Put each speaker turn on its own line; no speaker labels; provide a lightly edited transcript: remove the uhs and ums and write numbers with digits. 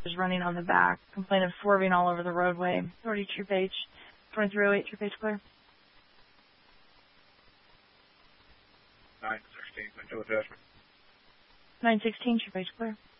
is running on the back. Complaint of swerving all over the roadway. Authority Troop H. 2308, Troop H clear.
916, window adjustment.
916, Troop H clear.